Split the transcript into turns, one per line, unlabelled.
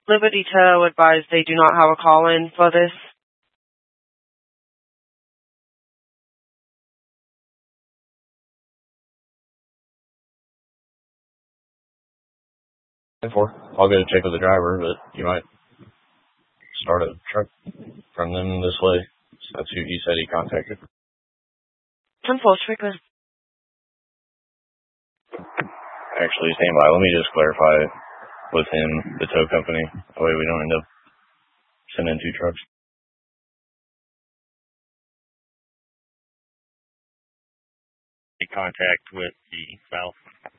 Liberty Tow advised they do not have a call-in for this.
I'll go check with the driver, but you might start a truck from them this way. So that's who he said he contacted.
10-4, frequent.
Actually, stand by. Let me just clarify with him, the tow company. That way we don't end up sending two trucks.
Contact with the south